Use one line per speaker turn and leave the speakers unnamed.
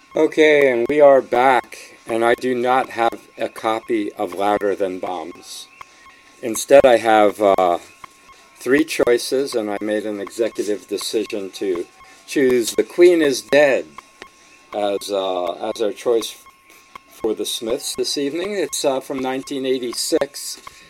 Okay, and we are back, and I do not have a copy of Louder Than Bombs. Instead, I have three choices, and I made an executive decision to choose The Queen is Dead as our choice for the Smiths this evening. It's from 1986,